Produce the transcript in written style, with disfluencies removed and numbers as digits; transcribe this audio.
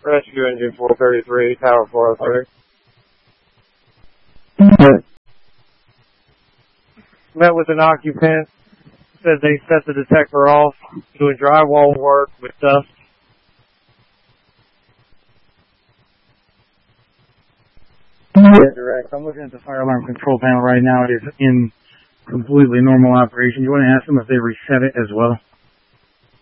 Rescue Engine 433, Tower 403. Met with an occupant. Said they set the detector off, doing drywall work with dust. Direct. I'm looking at the fire alarm control panel right now. It is in completely normal operation. You want to ask them if they reset it as well?